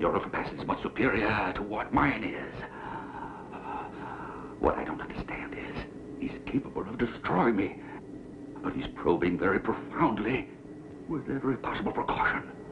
Your capacity is much superior to what mine is. What I don't understand is he's capable of destroying me, but he's probing very profoundly with every possible precaution.